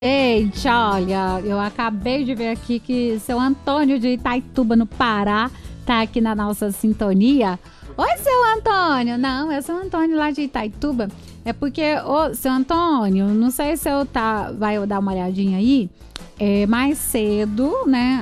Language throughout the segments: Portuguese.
Gente, olha, eu acabei de ver aqui que seu Antônio de Itaituba, no Pará, tá aqui na nossa sintonia. Oi, seu Antônio! Não, é seu Antônio lá de Itaituba. É porque, ô, seu Antônio, não sei se eu vai dar uma olhadinha aí. Mais cedo, né,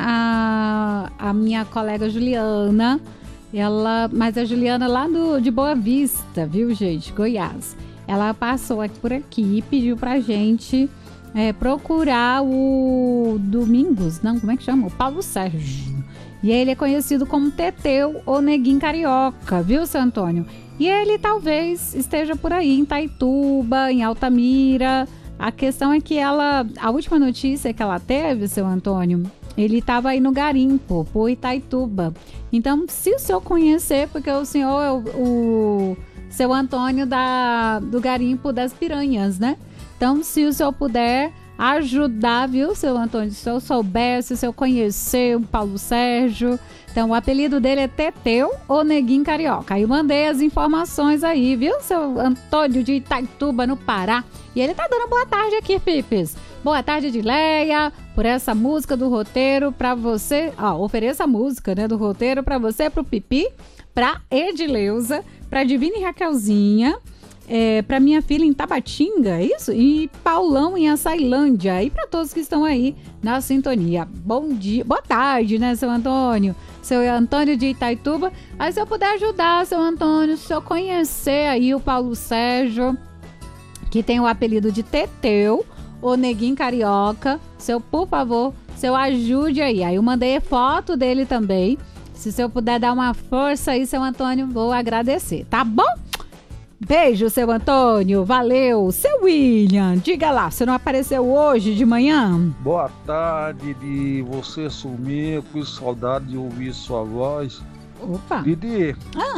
a minha colega Juliana, mas a Juliana lá de Boa Vista, viu, gente? Goiás. Ela passou por aqui e pediu pra gente procurar o Domingos, não, como é que chama? O Paulo Sérgio. E ele é conhecido como Teteu ou Neguinho Carioca, viu, seu Antônio? E ele talvez esteja por aí, em Itaituba, em Altamira. A questão é que a última notícia que ela teve, seu Antônio, ele estava aí no garimpo, por Itaituba. Então, se o senhor conhecer, porque o senhor é o seu Antônio do garimpo das Piranhas, né? Então, se o senhor puder ajudar, viu, seu Antônio? Se eu souber, se eu conhecer o Paulo Sérgio. Então, o apelido dele é Teteu ou Neguinho Carioca. Aí eu mandei as informações aí, viu, seu Antônio de Itaituba, no Pará. E ele tá dando boa tarde aqui, Pipes. Boa tarde, Edileia, por essa música do roteiro pra você. Ofereça a música, né, do roteiro pra você, pro Pipi, pra Edileuza, pra Divina e Raquelzinha. Para minha filha em Tabatinga, isso? E Paulão em Açailândia. E para todos que estão aí na sintonia. Bom dia, boa tarde, né, seu Antônio? Seu Antônio de Itaituba. Aí se eu puder ajudar, seu Antônio, se eu conhecer aí o Paulo Sérgio, que tem o apelido de Teteu, ou Neguinho Carioca, por favor, ajude aí. Aí eu mandei foto dele também. Se eu puder dar uma força aí, seu Antônio, vou agradecer, tá bom? Beijo, seu Antônio. Valeu. Seu William, diga lá, você não apareceu hoje de manhã? Boa tarde, Didi. Você sumiu, com saudade de ouvir sua voz. Opa. Didi.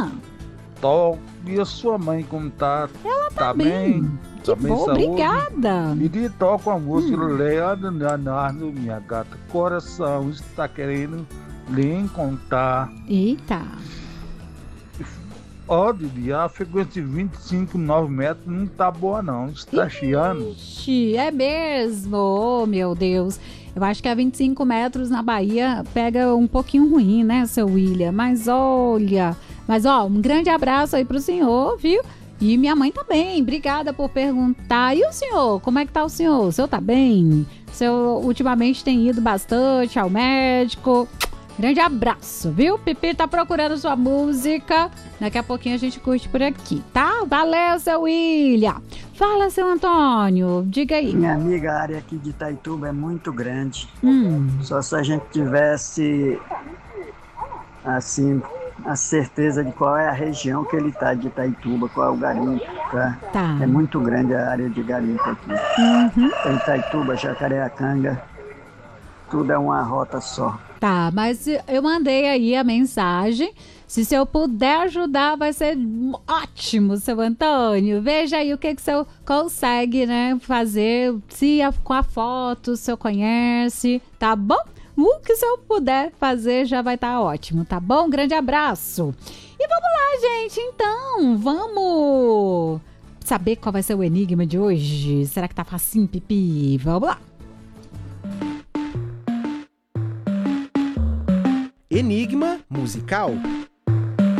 E a sua mãe como tá? Ela tá bem. Tá que bem, bom, saúde? Obrigada. Didi, toca a música Leandro Leonardo, minha gata. Coração está querendo lhe encontrar. Eita. Didi, a frequência de 25,9 metros não tá boa não, está chiando. Ixi, é mesmo, oh meu Deus. Eu acho que a 25 metros na Bahia pega um pouquinho ruim, né, seu William? Mas olha, um grande abraço aí pro senhor, viu? E minha mãe tá bem, obrigada por perguntar. E o senhor, como é que tá o senhor? O senhor tá bem? O senhor ultimamente tem ido bastante ao médico? Grande abraço, viu? Pipi tá procurando sua música. Daqui a pouquinho a gente curte por aqui, tá? Valeu, seu William. Fala, seu Antônio. Diga aí. Minha amiga, a área aqui de Itaituba é muito grande. Só se a gente tivesse, assim, a certeza de qual é a região que ele tá de Itaituba, qual é o garimpo, tá? É muito grande a área de garimpo aqui. Tem Itaituba, Jacareacanga, tudo é uma rota só. Tá, mas eu mandei aí a mensagem. Se eu puder ajudar, vai ser ótimo, seu Antônio. Veja aí o que o senhor consegue, né, fazer. Com a foto, o senhor conhece, tá bom? O que o senhor puder fazer já vai estar ótimo, tá bom? Grande abraço. E vamos lá, gente. Então, vamos saber qual vai ser o enigma de hoje. Será que tá facinho, Pipi? Vamos lá. Enigma musical.